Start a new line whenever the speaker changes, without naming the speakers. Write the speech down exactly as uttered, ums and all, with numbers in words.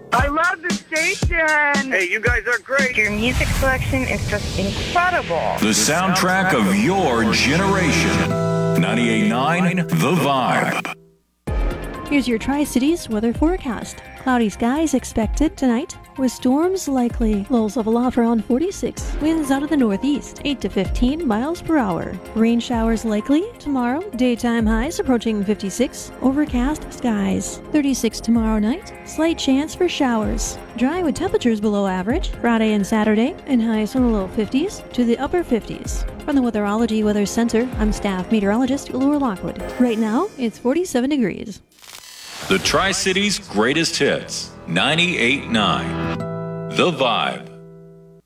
I love the station.
Hey, you guys are great.
Your music selection is just incredible.
The soundtrack of your generation. ninety-eight point nine The Vibe.
Here's your Tri-Cities weather forecast. Cloudy skies expected tonight, with storms likely. Lows level off around forty-six. Winds out of the northeast, eight to fifteen miles per hour. Rain showers likely tomorrow. Daytime highs approaching fifty-six. Overcast skies. thirty-six tomorrow night. Slight chance for showers. Dry with temperatures below average. Friday and Saturday, and highs from the low fifties to the upper fifties. From the Weatherology Weather Center, I'm staff meteorologist Laura Lockwood. Right now, it's forty-seven degrees.
The Tri-Cities greatest hits. ninety-eight point nine The Vibe.